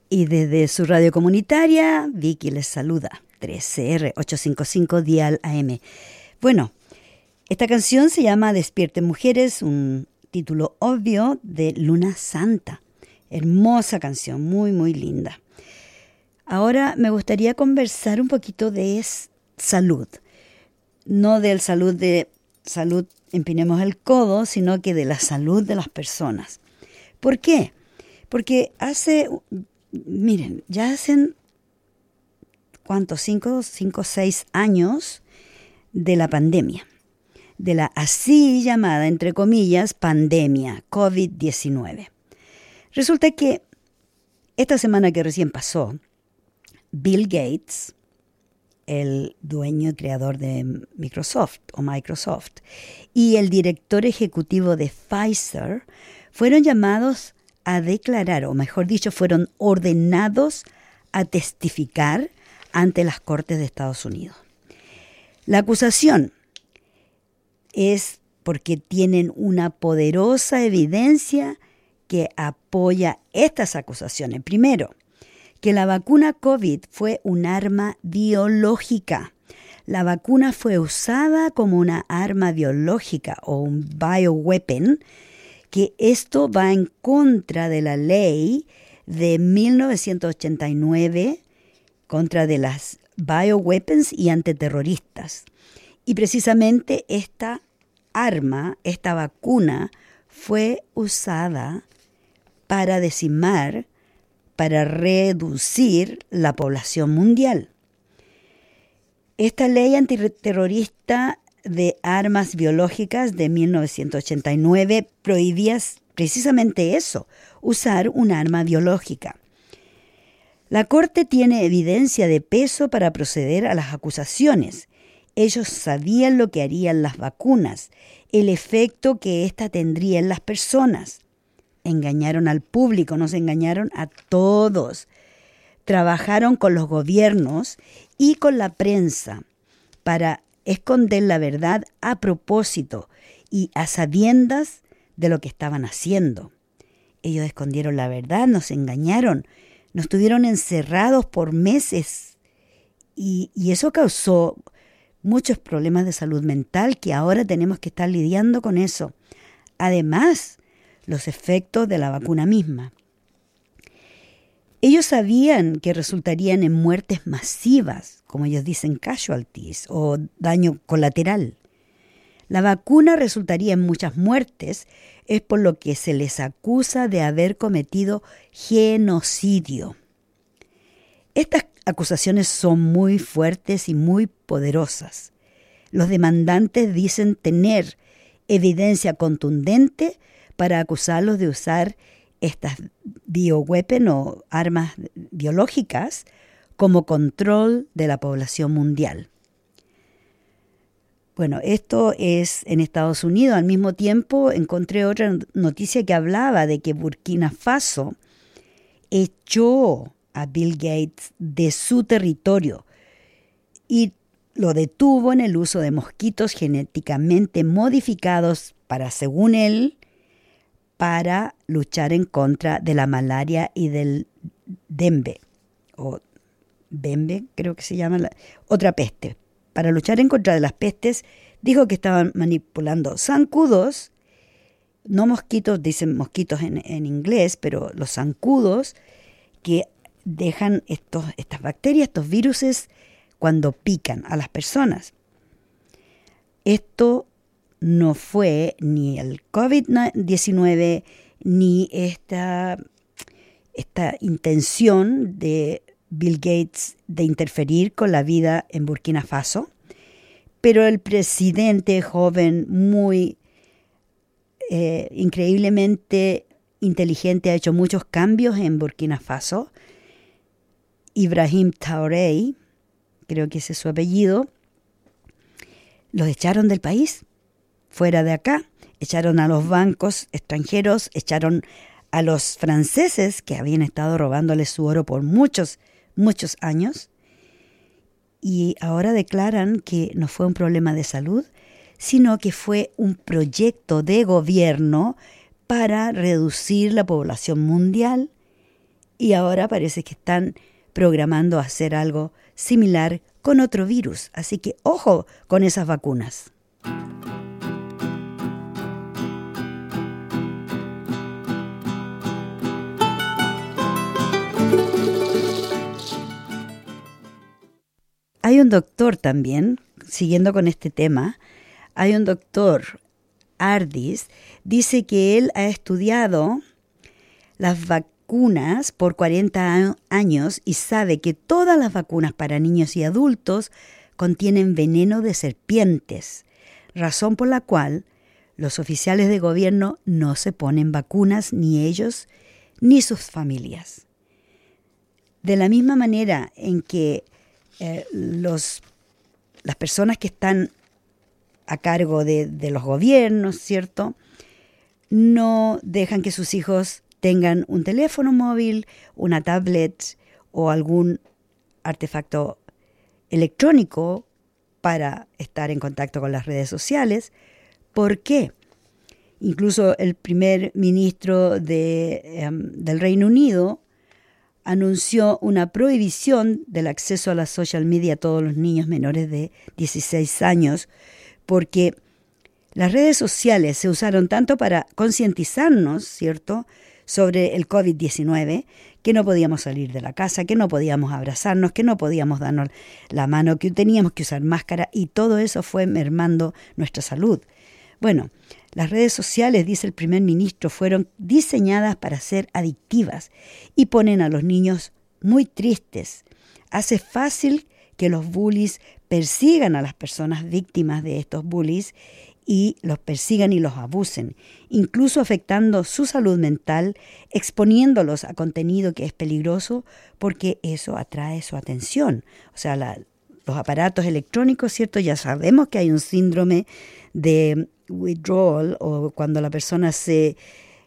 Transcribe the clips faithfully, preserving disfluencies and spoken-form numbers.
Y desde su radio comunitaria, Vicky les saluda, tres C R ochocientos cincuenta y cinco Dial A M. Bueno, esta canción se llama Despierten Mujeres, un título obvio de Luna Santa. Hermosa canción, muy, muy linda. Ahora me gustaría conversar un poquito de salud. No del salud de salud, empinemos el codo, sino que de la salud de las personas. ¿Por qué? Porque hace, miren, ya hacen, ¿cuántos? Cinco, cinco, seis años de la pandemia. De la así llamada, entre comillas, pandemia, COVID diecinueve. Resulta que esta semana que recién pasó, Bill Gates, el dueño y creador de Microsoft o Microsoft, y el director ejecutivo de Pfizer fueron llamados a declarar, o mejor dicho, fueron ordenados a testificar ante las Cortes de Estados Unidos. La acusación es porque tienen una poderosa evidencia que apoya estas acusaciones. Primero, que la vacuna COVID fue un arma biológica. La vacuna fue usada como una arma biológica o un bioweapon, que esto va en contra de la ley de mil novecientos ochenta y nueve contra de las bioweapons y antiterroristas. Y precisamente esta arma, esta vacuna, fue usada para decimar, para reducir la población mundial. Esta ley antiterrorista de armas biológicas de mil novecientos ochenta y nueve prohibía precisamente eso, usar un arma biológica. La Corte tiene evidencia de peso para proceder a las acusaciones. Ellos sabían lo que harían las vacunas, el efecto que ésta tendría en las personas. Engañaron al público, nos engañaron a todos. Trabajaron con los gobiernos y con la prensa para esconder la verdad a propósito y a sabiendas de lo que estaban haciendo. Ellos escondieron la verdad, nos engañaron, nos tuvieron encerrados por meses y, y eso causó muchos problemas de salud mental que ahora tenemos que estar lidiando con eso. Además, los efectos de la vacuna misma. Ellos sabían que resultarían en muertes masivas, como ellos dicen casualties o daño colateral. La vacuna resultaría en muchas muertes, es por lo que se les acusa de haber cometido genocidio. Estas acusaciones son muy fuertes y muy poderosas. Los demandantes dicen tener evidencia contundente para acusarlos de usar estas bioweapons o armas biológicas como control de la población mundial. Bueno, esto es en Estados Unidos. Al mismo tiempo encontré otra noticia que hablaba de que Burkina Faso echó a Bill Gates de su territorio y lo detuvo en el uso de mosquitos genéticamente modificados para, según él, para luchar en contra de la malaria y del dengue, o dengue creo que se llama, la, otra peste. Para luchar en contra de las pestes, dijo que estaban manipulando zancudos, no mosquitos, dicen mosquitos en, en inglés, pero los zancudos que dejan estos, estas bacterias, estos viruses, cuando pican a las personas. Esto no fue ni el COVID diecinueve ni esta, esta intención de Bill Gates de interferir con la vida en Burkina Faso, pero el presidente joven, muy eh, increíblemente inteligente, ha hecho muchos cambios en Burkina Faso. Ibrahim Traoré, creo que ese es su apellido, los echaron del país. Fuera de acá, echaron a los bancos extranjeros, echaron a los franceses que habían estado robándoles su oro por muchos, muchos años, y ahora declaran que no fue un problema de salud, sino que fue un proyecto de gobierno para reducir la población mundial y ahora parece que están programando hacer algo similar con otro virus. Así que ojo con esas vacunas. Hay un doctor también, siguiendo con este tema, hay un doctor, Ardis, dice que él ha estudiado las vacunas por cuarenta años y sabe que todas las vacunas para niños y adultos contienen veneno de serpientes, razón por la cual los oficiales de gobierno no se ponen vacunas, ni ellos ni sus familias. De la misma manera en que Eh, los, las personas que están a cargo de, de los gobiernos, ¿cierto?, no dejan que sus hijos tengan un teléfono móvil, una tablet o algún artefacto electrónico para estar en contacto con las redes sociales. ¿Por qué? Incluso el primer ministro de, um, del Reino Unido anunció una prohibición del acceso a la social media a todos los niños menores de dieciséis años, porque las redes sociales se usaron tanto para concientizarnos, ¿cierto?, sobre el covid diecinueve, que no podíamos salir de la casa, que no podíamos abrazarnos, que no podíamos darnos la mano, que teníamos que usar máscara, y todo eso fue mermando nuestra salud. Bueno, las redes sociales, dice el primer ministro, fueron diseñadas para ser adictivas y ponen a los niños muy tristes. Hace fácil que los bullies persigan a las personas víctimas de estos bullies y los persigan y los abusen, incluso afectando su salud mental, exponiéndolos a contenido que es peligroso porque eso atrae su atención. O sea, la, los aparatos electrónicos, ¿cierto? Ya sabemos que hay un síndrome de withdrawal, o cuando la persona se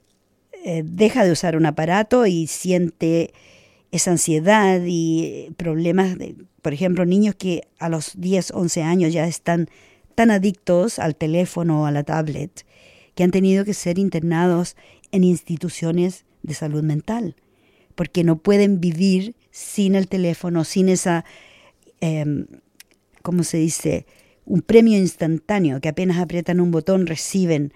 eh, deja de usar un aparato y siente esa ansiedad y problemas, de, por ejemplo, niños que a los diez, once años ya están tan adictos al teléfono o a la tablet que han tenido que ser internados en instituciones de salud mental porque no pueden vivir sin el teléfono, sin esa, eh, ¿cómo se dice?, un premio instantáneo, que apenas aprietan un botón reciben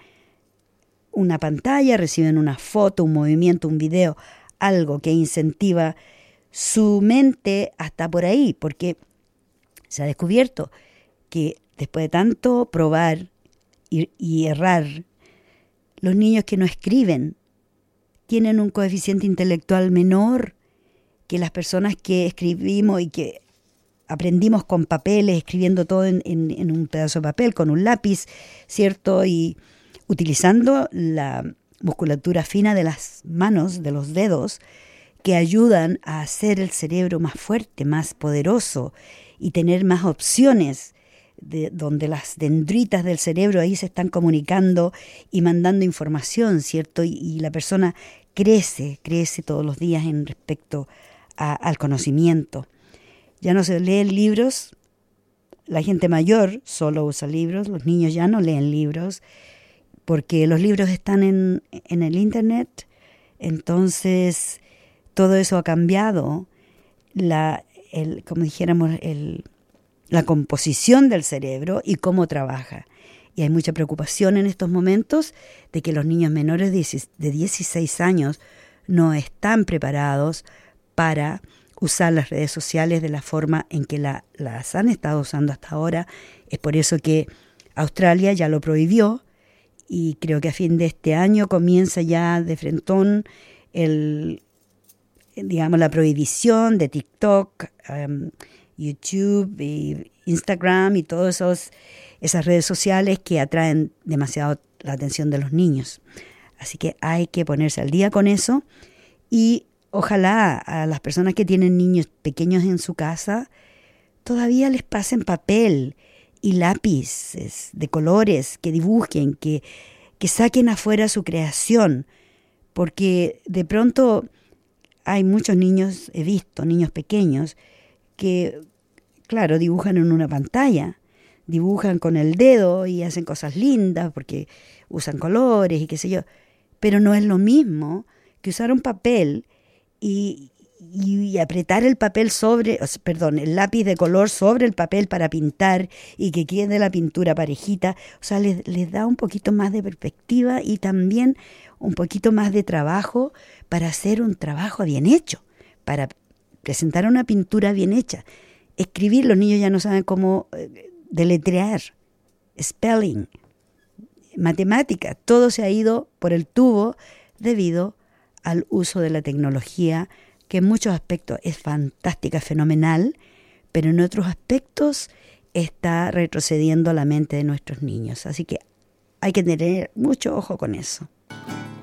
una pantalla, reciben una foto, un movimiento, un video, algo que incentiva su mente hasta por ahí, porque se ha descubierto que después de tanto probar y, y errar, los niños que no escriben tienen un coeficiente intelectual menor que las personas que escribimos y que aprendimos con papeles, escribiendo todo en, en, en un pedazo de papel, con un lápiz, ¿cierto? Y utilizando la musculatura fina de las manos, de los dedos, que ayudan a hacer el cerebro más fuerte, más poderoso y tener más opciones, de, donde las dendritas del cerebro ahí se están comunicando y mandando información, ¿cierto? Y, y la persona crece, crece todos los días en respecto a, al conocimiento. Ya no se leen libros, la gente mayor solo usa libros, los niños ya no leen libros, porque los libros están en, en el internet, entonces todo eso ha cambiado, la, el, como dijéramos, el, la composición del cerebro y cómo trabaja. Y hay mucha preocupación en estos momentos de que los niños menores de dieciséis años no están preparados para usar las redes sociales de la forma en que la, las han estado usando hasta ahora. Es por eso que Australia ya lo prohibió y creo que a fin de este año comienza ya de frentón el, digamos, la prohibición de TikTok, um, YouTube y Instagram y todas esos, esas redes sociales que atraen demasiado la atención de los niños. Así que hay que ponerse al día con eso y ojalá a las personas que tienen niños pequeños en su casa todavía les pasen papel y lápices de colores, que dibujen, que, que saquen afuera su creación, porque de pronto hay muchos niños, he visto niños pequeños, que claro, dibujan en una pantalla, dibujan con el dedo y hacen cosas lindas porque usan colores y qué sé yo, pero no es lo mismo que usar un papel y, y apretar el papel sobre, perdón, el lápiz de color sobre el papel para pintar y que quede la pintura parejita. O sea, les, les da un poquito más de perspectiva y también un poquito más de trabajo para hacer un trabajo bien hecho, para presentar una pintura bien hecha. Escribir, los niños ya no saben cómo deletrear, spelling, matemática, todo se ha ido por el tubo debido al uso de la tecnología, que en muchos aspectos es fantástica, fenomenal, pero en otros aspectos está retrocediendo la mente de nuestros niños. Así que hay que tener mucho ojo con eso.